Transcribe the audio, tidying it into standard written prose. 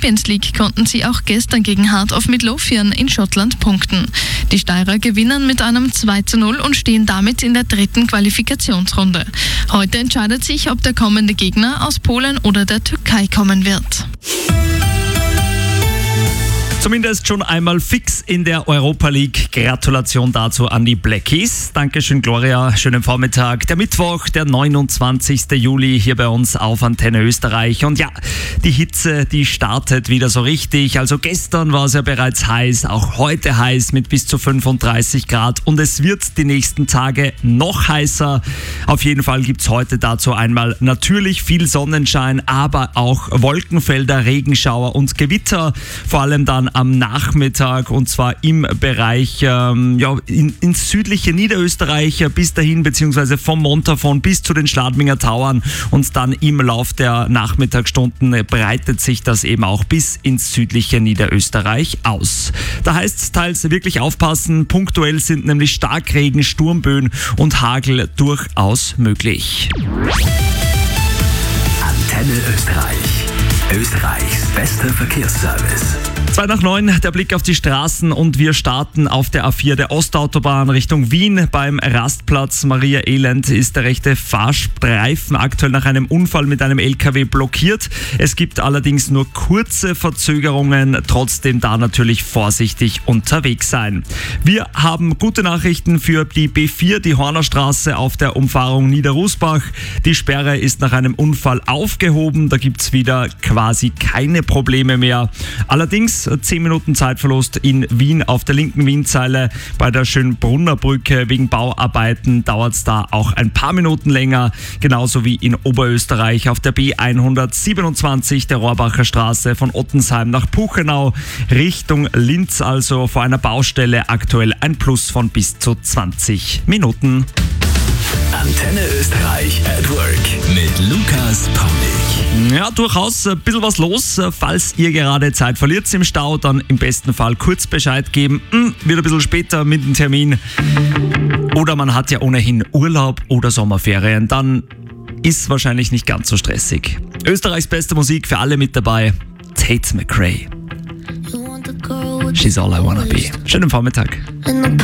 Champions League konnten sie auch gestern gegen Heart of Midlothian in Schottland punkten. Die Steirer gewinnen mit einem 2:0 und stehen damit in der 3. Qualifikationsrunde. Heute entscheidet sich, ob der kommende Gegner aus Polen oder der Türkei kommen wird. Zumindest schon einmal fix in der Europa League. Gratulation dazu an die Blackies. Dankeschön, Gloria. Schönen Vormittag. Der Mittwoch, der 29. Juli hier bei uns auf Antenne Österreich. Und ja, die Hitze, die startet wieder so richtig. Also gestern war es ja bereits heiß, auch heute heiß mit bis zu 35 Grad. Und es wird die nächsten Tage noch heißer. Auf jeden Fall gibt es heute dazu einmal natürlich viel Sonnenschein, aber auch Wolkenfelder, Regenschauer und Gewitter. Vor allem dann am Nachmittag, und zwar im Bereich ins südliche Niederösterreich bis dahin, beziehungsweise vom Montafon bis zu den Schladminger Tauern, und dann im Lauf der Nachmittagsstunden breitet sich das eben auch bis ins südliche Niederösterreich aus. Da heißt es teils wirklich aufpassen, punktuell sind nämlich Starkregen, Sturmböen und Hagel durchaus möglich. Antenne Österreich. Österreichs bester Verkehrsservice. 8:02, der Blick auf die Straßen, und wir starten auf der A4 der Ostautobahn Richtung Wien. Beim Rastplatz Maria Elend ist der rechte Fahrstreifen aktuell nach einem Unfall mit einem LKW blockiert. Es gibt allerdings nur kurze Verzögerungen, trotzdem da natürlich vorsichtig unterwegs sein. Wir haben gute Nachrichten für die B4, die Hornerstraße auf der Umfahrung Niederrusbach. Die Sperre ist nach einem Unfall aufgehoben, da gibt es wieder quasi keine Probleme mehr. Allerdings 10 Minuten Zeitverlust in Wien auf der linken Wienzeile. Bei der Schönbrunner Brücke wegen Bauarbeiten dauert es da auch ein paar Minuten länger. Genauso wie in Oberösterreich auf der B127 der Rohrbacher Straße von Ottensheim nach Puchenau Richtung Linz, also vor einer Baustelle aktuell ein Plus von bis zu 20 Minuten. Antenne Österreich at Work mit Lukas Paulik. Ja, durchaus ein bisschen was los. Falls ihr gerade Zeit verliert im Stau, dann im besten Fall kurz Bescheid geben. Wird ein bisschen später mit dem Termin. Oder man hat ja ohnehin Urlaub oder Sommerferien. Dann ist wahrscheinlich nicht ganz so stressig. Österreichs beste Musik für alle mit dabei. Tate McRae. She's all I wanna be. Schönen Vormittag.